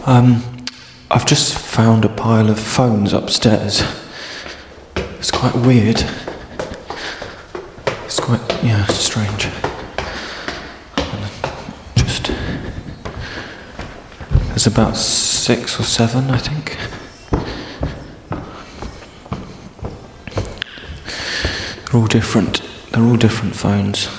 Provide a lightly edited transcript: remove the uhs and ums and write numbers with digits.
I've just found a pile of phones upstairs. It's quite weird. It's quite, strange. There's about 6 or 7, I think. They're all different phones.